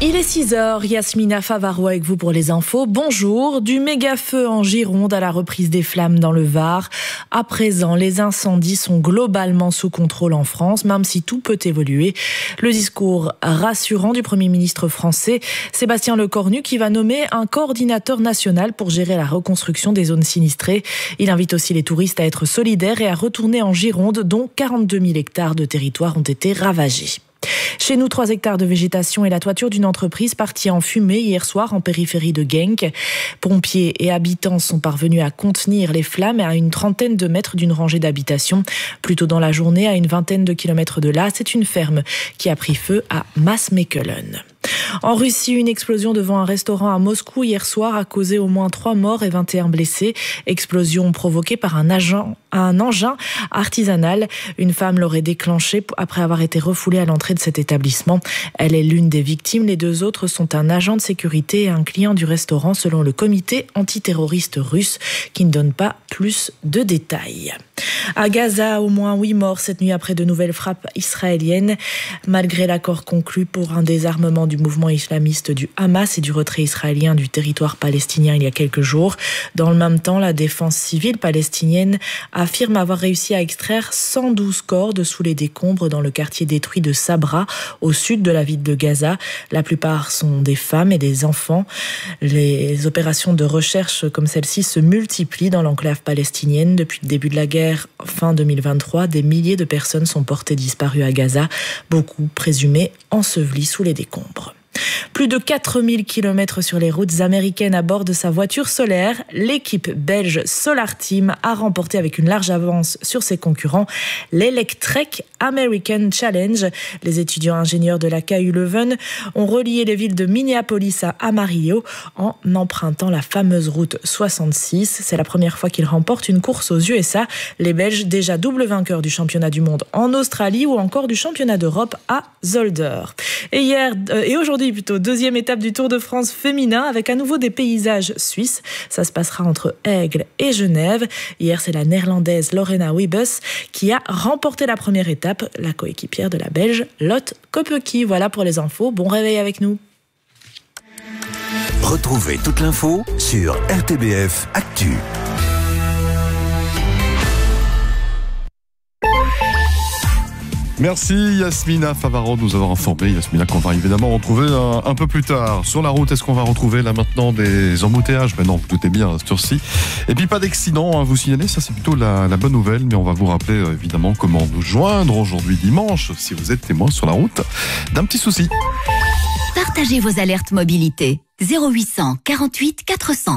Il est 6h, Yasmina Favaro avec vous pour les infos. Bonjour. Du méga-feu en Gironde à la reprise des flammes dans le Var. À présent, les incendies sont globalement sous contrôle en France, même si tout peut évoluer. Le discours rassurant du Premier ministre français, Sébastien Lecornu, qui va nommer un coordinateur national pour gérer la reconstruction des zones sinistrées. Il invite aussi les touristes à être solidaires et à retourner en Gironde, dont 42 000 hectares de territoire ont été ravagés. Chez nous, 3 hectares de végétation et la toiture d'une entreprise partie en fumée hier soir en périphérie de Genk. Pompiers et habitants sont parvenus à contenir les flammes à une trentaine de mètres d'une rangée d'habitations. Plus tôt dans la journée, à une vingtaine de kilomètres de là, c'est une ferme qui a pris feu à Maasmechelen. En Russie, une explosion devant un restaurant à Moscou hier soir a causé au moins 3 morts et 21 blessés. Explosion provoquée par un engin artisanal. Une femme l'aurait déclenché après avoir été refoulée à l'entrée de cet établissement. Elle est l'une des victimes. Les 2 autres sont un agent de sécurité et un client du restaurant, selon le comité antiterroriste russe, qui ne donne pas plus de détails. À Gaza, au moins 8 morts cette nuit après de nouvelles frappes israéliennes. Malgré l'accord conclu pour un désarmement du mouvement islamiste du Hamas et du retrait israélien du territoire palestinien il y a quelques jours. Dans le même temps, la défense civile palestinienne affirme avoir réussi à extraire 112 corps de sous les décombres dans le quartier détruit de Sabra, au sud de la ville de Gaza. La plupart sont des femmes et des enfants. Les opérations de recherche comme celle-ci se multiplient dans l'enclave palestinienne. Depuis le début de la guerre, fin 2023, des milliers de personnes sont portées disparues à Gaza, beaucoup présumées ensevelies sous les décombres. Plus de 4000 km sur les routes américaines à bord de sa voiture solaire, l'équipe belge Solar Team a remporté avec une large avance sur ses concurrents l'Electrek American Challenge. Les étudiants ingénieurs de la KU Leuven ont relié les villes de Minneapolis à Amarillo en empruntant la fameuse route 66. C'est la première fois qu'ils remportent une course aux USA. Les Belges, déjà double vainqueurs du championnat du monde en Australie ou encore du championnat d'Europe à Zolder. Et aujourd'hui, plutôt, 2e étape du Tour de France féminin avec à nouveau des paysages suisses. Ça se passera entre Aigle et Genève. Hier, c'est la néerlandaise Lorena Wiebes qui a remporté la première étape, la coéquipière de la Belge Lotte Kopecky. Voilà pour les infos. Bon réveil avec nous. Retrouvez toute l'info sur RTBF Actu. Merci Yasmina Favaro de nous avoir informé. Yasmina qu'on va évidemment retrouver un peu plus tard. Sur la route, est-ce qu'on va retrouver là maintenant des embouteillages ? Ben non, vous doutez bien, cette heure-ci. Et puis pas d'accident à vous signaler, ça c'est plutôt la bonne nouvelle. Mais on va vous rappeler évidemment comment nous joindre aujourd'hui dimanche, si vous êtes témoin sur la route d'un petit souci. Partagez vos alertes mobilité. 0800 48 400.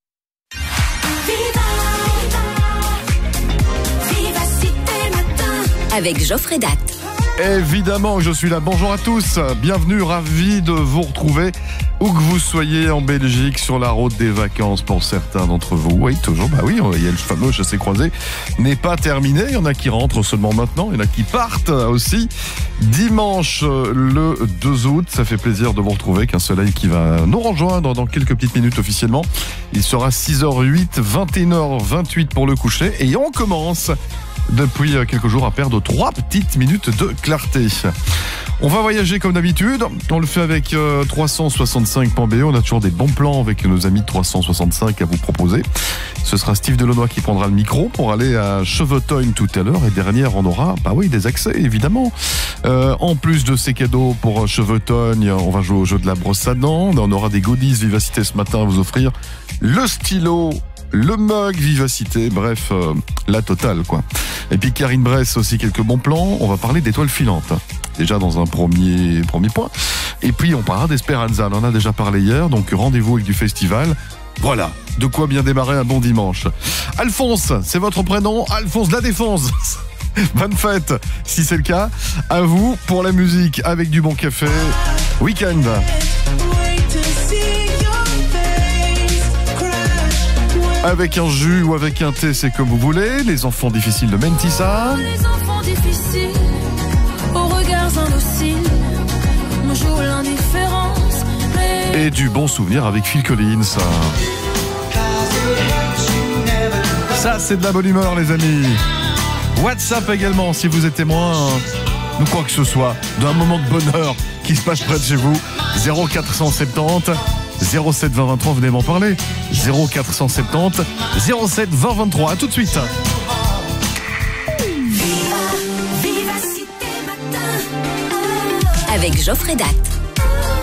Avec Geoffrey Datt. Évidemment, je suis là. Bonjour à tous. Bienvenue, ravi de vous retrouver où que vous soyez en Belgique, sur la route des vacances pour certains d'entre vous. Oui, toujours. Bah oui, il y a le fameux chassé-croisé. N'est pas terminé. Il y en a qui rentrent seulement maintenant. Il y en a qui partent aussi. Dimanche, le 2 août. Ça fait plaisir de vous retrouver avec un soleil qui va nous rejoindre dans quelques petites minutes officiellement. Il sera 6h08, 21h28 pour le coucher. Et on commence depuis quelques jours à perdre 3 petites minutes de clarté. On va voyager comme d'habitude. On le fait avec 365.be. On a toujours des bons plans avec nos amis de 365 à vous proposer. Ce sera Steve Delaunoy qui prendra le micro pour aller à Chevetogne tout à l'heure. Et derrière, on aura, des accès, évidemment. En plus de ces cadeaux pour Chevetogne, on va jouer au jeu de la brosse à dents. On aura des goodies Vivacité ce matin à vous offrir. Le stylo, le mug Vivacité, bref, la totale, quoi. Et puis Karine Bress, aussi quelques bons plans. On va parler d'étoiles filantes. Déjà dans un premier point. Et puis on parlera d'Esperanza. On en a déjà parlé hier, donc rendez-vous avec du festival. Voilà, de quoi bien démarrer un bon dimanche. Alphonse, c'est votre prénom ? Alphonse La Défense. Bonne fête, si c'est le cas. À vous pour la musique avec du bon café. Week-end. Avec un jus ou avec un thé, c'est comme vous voulez. Les enfants difficiles de Mentissa. Les enfants difficiles, aux regards indociles, on joue l'indifférence. Mais... Et du bon souvenir avec Phil Collins. Ça, c'est de la bonne humeur, les amis. WhatsApp également, si vous êtes témoin de quoi que ce soit, d'un moment de bonheur qui se passe près de chez vous. 0470 07 20 23, venez m'en parler. 0470 07 20 23. À tout de suite. Avec Geoffrey Datt.